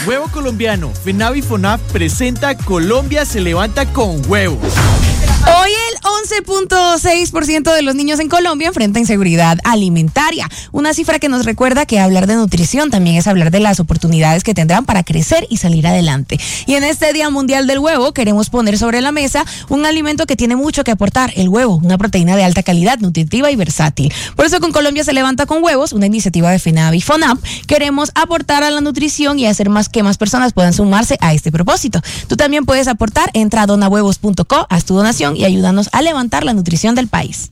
Huevo colombiano. FENAVI y FONAF presenta Colombia se levanta con huevos. Hoy el 11.6% de los niños en Colombia enfrenta inseguridad alimentaria, una cifra que nos recuerda que hablar de nutrición también es hablar de las oportunidades que tendrán para crecer y salir adelante. Y en este Día Mundial del Huevo queremos poner sobre la mesa un alimento que tiene mucho que aportar, el huevo, una proteína de alta calidad, nutritiva y versátil. Por eso con Colombia se levanta con huevos, una iniciativa de FENAVI y FONAP, queremos aportar a la nutrición y hacer que más personas puedan sumarse a este propósito. Tú también puedes aportar, entra a donahuevos.co, haz tu donación y ayúdanos a levantar la nutrición del país.